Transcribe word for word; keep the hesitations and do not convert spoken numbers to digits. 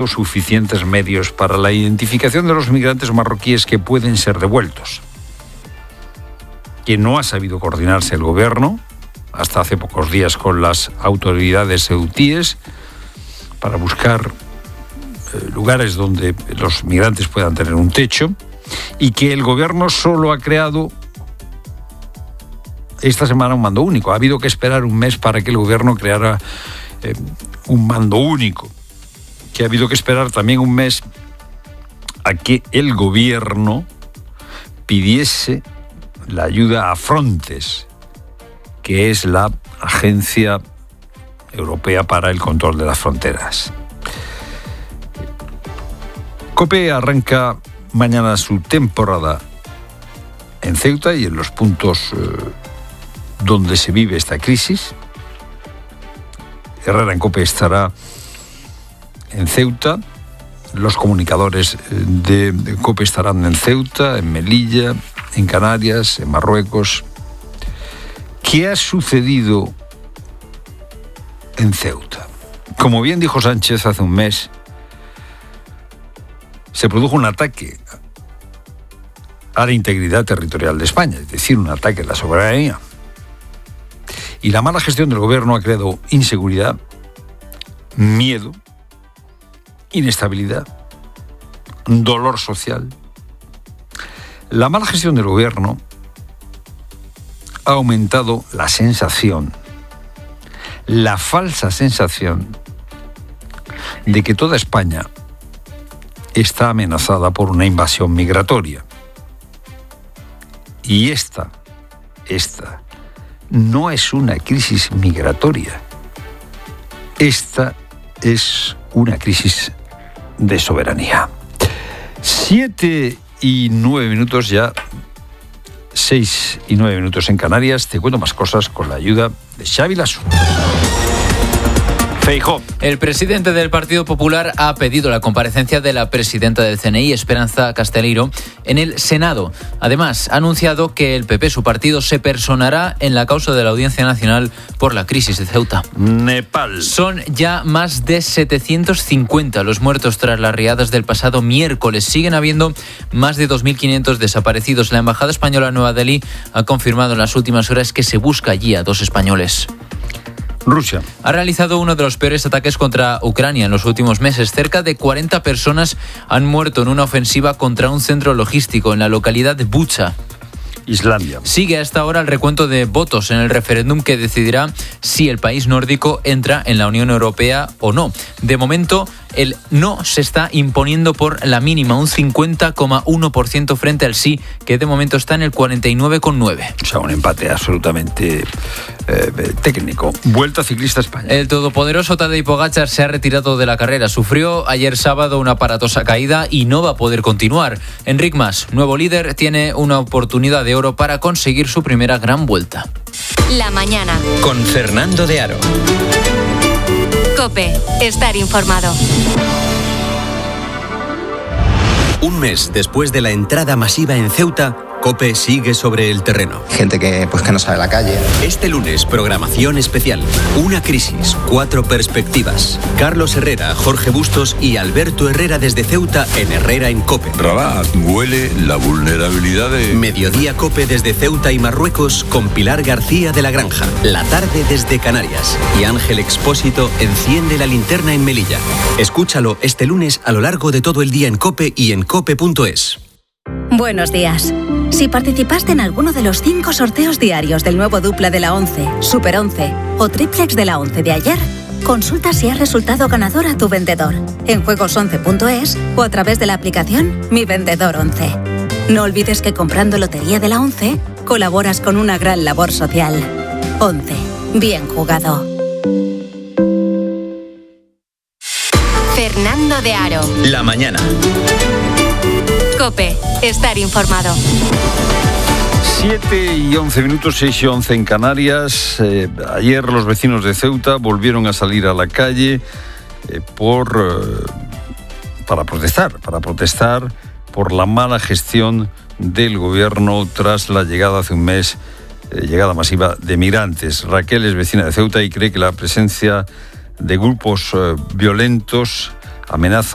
dado suficientes medios para la identificación de los migrantes marroquíes que pueden ser devueltos. Que no ha sabido coordinarse el gobierno, hasta hace pocos días, con las autoridades ceutíes para buscar eh, lugares donde los migrantes puedan tener un techo, y que el gobierno solo ha creado esta semana un mando único. Ha habido que esperar un mes para que el gobierno creara eh, un mando único. Que ha habido que esperar también un mes a que el gobierno pidiese la ayuda a Frontex, que es la Agencia Europea para el Control de las Fronteras. COPE arranca mañana su temporada en Ceuta y en los puntos eh, donde se vive esta crisis. Herrera en COPE estará en Ceuta, los comunicadores de, de COPE estarán en Ceuta, en Melilla, en Canarias, en Marruecos. ¿Qué ha sucedido en Ceuta? Como bien dijo Sánchez hace un mes, se produjo un ataque a la integridad territorial de España, es decir, un ataque a la soberanía. Y la mala gestión del gobierno ha creado inseguridad, miedo, inestabilidad, dolor social. La mala gestión del gobierno ha aumentado la sensación, la falsa sensación de que toda España está amenazada por una invasión migratoria. Y esta, esta, no es una crisis migratoria. Esta es una crisis de soberanía. Siete y nueve minutos ya, seis y nueve minutos en Canarias. Te cuento más cosas con la ayuda de Xavi Lasso. Feijóo. El presidente del Partido Popular ha pedido la comparecencia de la presidenta del C N I, Esperanza Casteleiro, en el Senado. Además, ha anunciado que el P P, su partido, se personará en la causa de la Audiencia Nacional por la crisis de Ceuta. Nepal. Son ya más de setecientos cincuenta los muertos tras las riadas del pasado miércoles. Siguen habiendo más de dos mil quinientos desaparecidos. La Embajada Española en Nueva Delhi ha confirmado en las últimas horas que se busca allí a dos españoles. Rusia ha realizado uno de los peores ataques contra Ucrania en los últimos meses. Cerca de cuarenta personas han muerto en una ofensiva contra un centro logístico en la localidad de Bucha. Islandia. Sigue hasta ahora el recuento de votos en el referéndum que decidirá si el país nórdico entra en la Unión Europea o no. De momento, el no se está imponiendo por la mínima, un cincuenta coma uno por ciento frente al sí, que de momento está en el cuarenta y nueve coma nueve por ciento. O sea, un empate absolutamente eh, técnico. Vuelta ciclista a España. El todopoderoso Tadej Pogačar se ha retirado de la carrera. Sufrió ayer sábado una aparatosa caída y no va a poder continuar. Enric Mas, nuevo líder, tiene una oportunidad de oro para conseguir su primera gran vuelta. La mañana. Con Fernando de Aro. COPE. Estar informado. Un mes después de la entrada masiva en Ceuta, COPE sigue sobre el terreno. Gente que, pues, que no sabe la calle. Este lunes, programación especial. Una crisis, cuatro perspectivas. Carlos Herrera, Jorge Bustos y Alberto Herrera desde Ceuta en Herrera en COPE. Rabat, huele la vulnerabilidad de... Mediodía COPE desde Ceuta y Marruecos con Pilar García de la Granja. La tarde desde Canarias. Y Ángel Expósito enciende la linterna en Melilla. Escúchalo este lunes a lo largo de todo el día en COPE y en cope punto es. Buenos días. Si participaste en alguno de los cinco sorteos diarios del nuevo Dupla de la once, Super once o Triplex de la once de ayer, consulta si has resultado ganador a tu vendedor en juegos once punto es o a través de la aplicación Mi Vendedor once. No olvides que comprando Lotería de la once, colaboras con una gran labor social. once. Bien jugado. Fernando de Aro. La mañana. COPE. Estar informado. siete y once minutos, seis y once en Canarias. Eh, ayer los vecinos de Ceuta volvieron a salir a la calle eh, por eh, para protestar, para protestar por la mala gestión del gobierno tras la llegada hace un mes, eh, llegada masiva de migrantes. Raquel es vecina de Ceuta y cree que la presencia de grupos eh, violentos amenaza